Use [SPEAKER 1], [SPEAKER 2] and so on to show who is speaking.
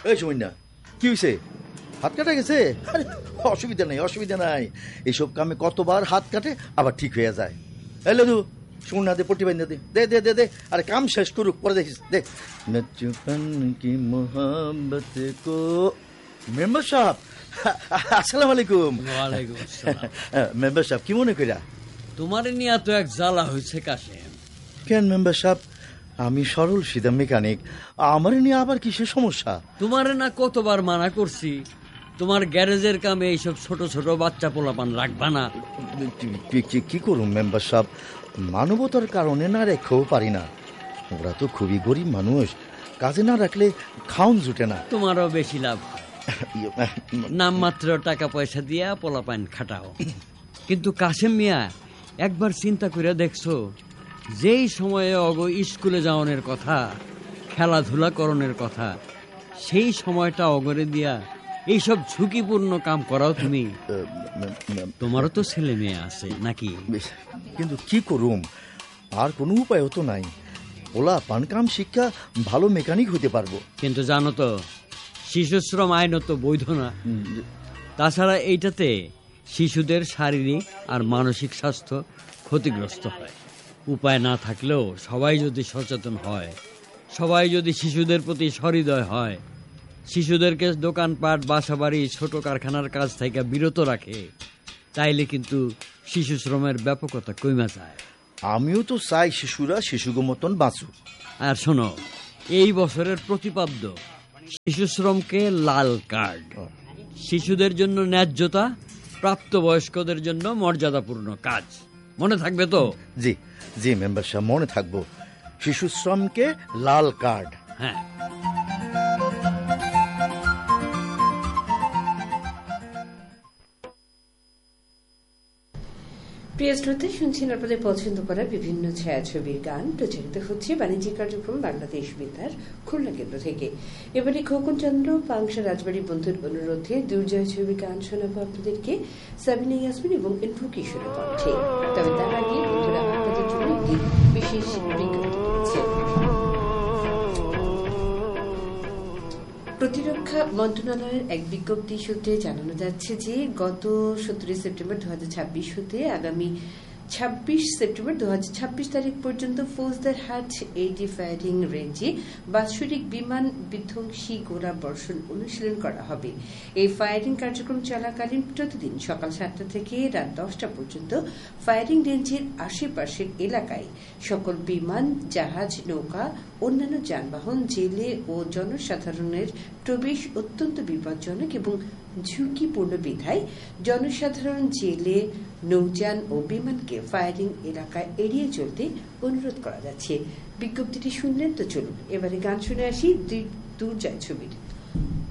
[SPEAKER 1] এই সময় না, কি হয়েছে? হাত কাটা গেছে? আরে অসুবিধা নাই। এইসব কামে কতবার হাত কাটে আবার ঠিক হয়ে যায়। এই লাদু, শুন না, দে পট্টি বান্ধা দে। দে আরে কাম শেষ করুক, পরে দেখিস। দেখ নচপন কি মোহাম্মত কো। মেম্বার সাহেব, আসসালামু আলাইকুম।
[SPEAKER 2] ওয়ালাইকুম আসসালাম।
[SPEAKER 1] মেম্বার সাহেব, কি মনে কইরা?
[SPEAKER 2] তোমার নিয়ে তো এক জ্বালা হয়েছে কাশেম।
[SPEAKER 1] কেন মেম্বার সাহেব? আমি সরল সিধা মেকানিক, আমার নিয়ে আবার কিসের সমস্যা?
[SPEAKER 2] তোমারে না কতবার মানা করছি তোমার গ্যারেজের কামে এইসব ছোট ছোট বাচ্চা পোলাপান রাখবা না।
[SPEAKER 1] কি করুন মেম্বার সাহেব, মানবতার কারণে না রেখেও পারি না। ওরা তো খুবই গরিব মানুষ, কাজে না রাখলে খাউন জুটে না।
[SPEAKER 2] তোমারও বেশি লাভ, নামমাত্র টাকা পয়সা দিয়া পোলাপান খাটাও। কিন্তু কাশেম মিয়া, একবার চিন্তা করে দেখছো, যেই সময়ে অগ স্কুলে যাওয়ানোর কথা, খেলাধুলা করণের কথা, সেই সময়টা অগরে দিয়া এইসব ঝুঁকিপূর্ণ কাম করাও তুমি? তোমারও তো ছেলে মেয়ে আছে নাকি?
[SPEAKER 1] কিন্তু কি করুম, আর কোনো উপায়ও তো নাই। ওলা পান কাম শিক্ষা ভালো মেকানিক হতে পারবো।
[SPEAKER 2] কিন্তু জানো তো, শিশুশ্রম আইনত বৈধ না। তাছাড়া এইটাতে শিশুদের শারীরিক আর মানসিক স্বাস্থ্য ক্ষতিগ্রস্ত হয়। উপায় না থাকলেও সবাই যদি সচেতন হয়, সবাই যদি শিশুদের প্রতি সহৃদয় হয়, শিশুদেরকে দোকানপাট, বাসাবাড়ি, ছোট কারখানার কাজ থেকে বিরত রাখে, তাইলে কিন্তু শিশু শ্রমের ব্যাপকতা কমে যায়।
[SPEAKER 1] আমিও তো চাই শিশুরা শিশুগো মতন বাঁচুক।
[SPEAKER 2] আর শোনো, এই বছরের প্রতিপাদ্য শিশু শ্রমকে লাল কার্ড। শিশুদের জন্য ন্যায্যতা, প্রাপ্তবয়স্কদের জন্য মর্যাদাপূর্ণ কাজ। মনে থাকবে তো?
[SPEAKER 1] জি মেম্বার সাহেব, মনে থাকবো। শিশু শ্রমকে লাল কার্ড।
[SPEAKER 2] হ্যাঁ।
[SPEAKER 3] প্রিয় শ্রোতা, শুনছেন আপনাদের পছন্দ করা বিভিন্ন ছায়াছবির গান প্রচারিত হচ্ছে বাণিজ্যিক কার্যক্রম বাংলাদেশ বেতার খুলনা কেন্দ্র থেকে। এবারে খোকন চন্দ্র পাংশা রাজবাড়ী বন্ধুর অনুরোধে দুর্জয় ছবি গান শোনাবো আপনাদেরকে, সাবিনা ইয়াসমিন এবং ইন্দ্র কিশোরের কণ্ঠে। তবে তার আগে বন্ধুরা আপনাদের জন্য একটি বিশেষ বিজ্ঞপ্তি রয়েছে। প্রতিরক্ষা মন্ত্রণালয়ের এক বিজ্ঞপ্তি সূত্রে জানানো যাচ্ছে যে গত 17 সেপ্টেম্বর 2026 হতে আগামী 26 সেপ্টেম্বর 2026 তারিখ পর্যন্ত ফৌজদারহাট এডি ফায়ারিং রেঞ্জে বাৎসরিক বিমান বিধ্বংসী গোলা বর্ষণ অনুশীলন করা হবে। এই ফায়ারিং কার্যক্রম চলাকালীন প্রতিদিন সকাল 7টা থেকে রাত 10টা পর্যন্ত ফায়ারিং রেঞ্জের আশেপাশের এলাকায় সকল বিমান, জাহাজ, নৌকা, অন্যান্য যানবাহন, জেলে ও জনসাধারণের প্রবেশ অত্যন্ত বিপজ্জনক এবং ঝুঁকিপূর্ণ বিধায় জনসাধারণ, জেলে, নৌযান ও বিমানকে ফায়ারিং এলাকায় এড়িয়ে চলতে অনুরোধ করা যাচ্ছে। বিজ্ঞপ্তিটি শুনলেন তো, চলুন এবারে গান শুনে আসি দুর্জয় ছবির।